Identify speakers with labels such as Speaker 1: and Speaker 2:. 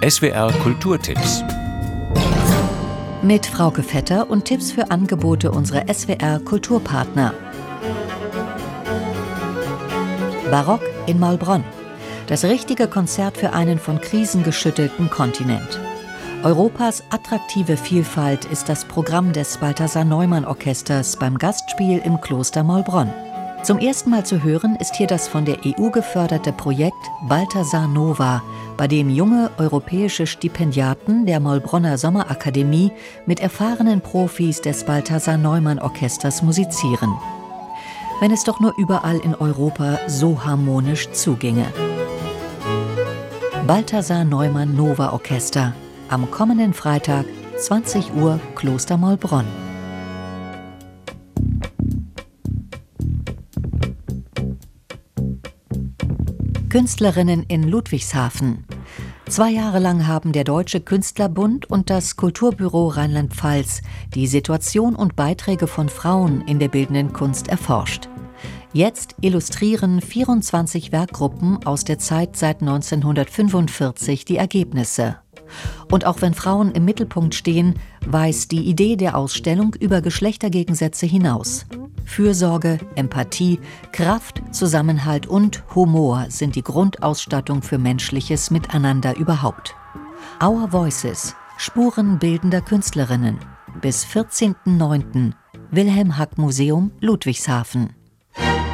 Speaker 1: SWR Kulturtipps.
Speaker 2: Mit Frauke Vetter und Tipps für Angebote unserer SWR Kulturpartner. Barock in Maulbronn. Das richtige Konzert für einen von Krisen geschüttelten Kontinent. Europas attraktive Vielfalt ist das Programm des Balthasar Neumann Orchesters beim Gastspiel im Kloster Maulbronn. Zum ersten Mal zu hören ist hier das von der EU geförderte Projekt Balthasar Nova, bei dem junge europäische Stipendiaten der Maulbronner Sommerakademie mit erfahrenen Profis des Balthasar Neumann Orchesters musizieren. Wenn es doch nur überall in Europa so harmonisch zuginge. Balthasar Neumann Nova Orchester. Am kommenden Freitag, 20 Uhr, Kloster Maulbronn. Künstlerinnen in Ludwigshafen. 2 Jahre lang haben der Deutsche Künstlerbund und das Kulturbüro Rheinland-Pfalz die Situation und Beiträge von Frauen in der bildenden Kunst erforscht. Jetzt illustrieren 24 Werkgruppen aus der Zeit seit 1945 die Ergebnisse. Und auch wenn Frauen im Mittelpunkt stehen, weist die Idee der Ausstellung über Geschlechtergegensätze hinaus. Fürsorge, Empathie, Kraft, Zusammenhalt und Humor sind die Grundausstattung für menschliches Miteinander überhaupt. Our Voices, Spuren bildender Künstlerinnen. Bis 14.09. Wilhelm Hack Museum, Ludwigshafen.